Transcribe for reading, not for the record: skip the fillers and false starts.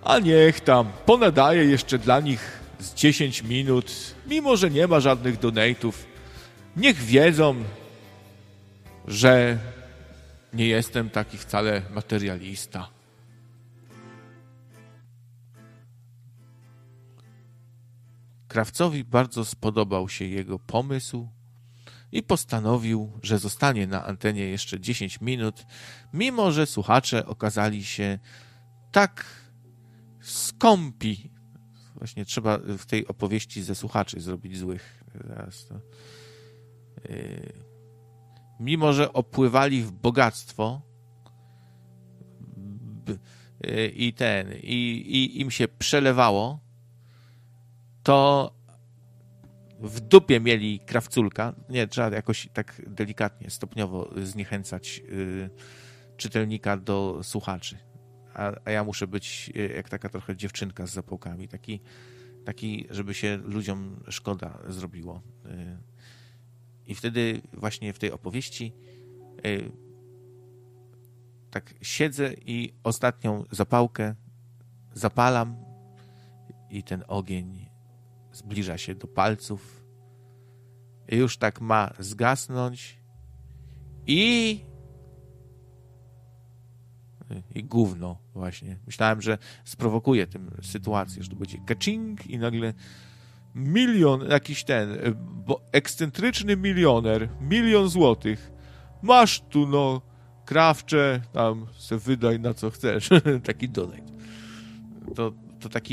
A niech tam, ponadaje jeszcze dla nich z 10 minut, mimo że nie ma żadnych donate'ów. Niech wiedzą, że nie jestem taki wcale materialista. Krawcowi bardzo spodobał się jego pomysł i postanowił, że zostanie na antenie jeszcze 10 minut, mimo że słuchacze okazali się tak skąpi. Właśnie trzeba w tej opowieści ze słuchaczy zrobić złych. Zaraz to. Mimo że opływali w bogactwo i im się przelewało, to w dupie mieli krawculka. Nie, trzeba jakoś tak delikatnie, stopniowo zniechęcać czytelnika do słuchaczy. A ja muszę być jak taka trochę dziewczynka z zapałkami. Taki, żeby się ludziom szkoda zrobiło. I wtedy właśnie w tej opowieści tak siedzę i ostatnią zapałkę zapalam i ten ogień zbliża się do palców i już tak ma zgasnąć i gówno właśnie. Myślałem, że sprowokuje tym sytuację, że to będzie kaczing i nagle jakiś ekscentryczny milioner, 1 000 000 złotych. Masz tu, no, Krawcze, tam se wydaj na co chcesz. Taki donate. To taki